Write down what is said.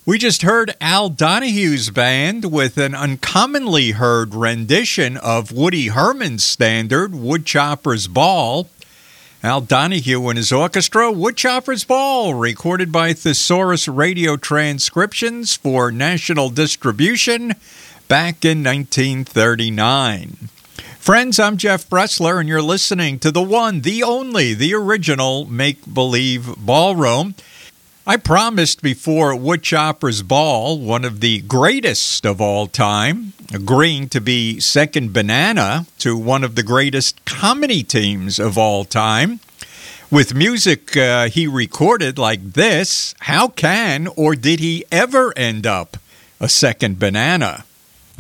We just heard Al Donohue's band with an uncommonly heard rendition of Woody Herman's standard, Woodchopper's Ball. Al Donohue and his orchestra, Woodchopper's Ball, recorded by Thesaurus Radio Transcriptions for national distribution back in 1939. Friends, I'm Jeff Bressler, and you're listening to the one, the only, the original Make-Believe Ballroom. I promised before Woodchopper's Ball, one of the greatest of all time, agreeing to be second banana to one of the greatest comedy teams of all time. With music he recorded like this, how can or did he ever end up a second banana?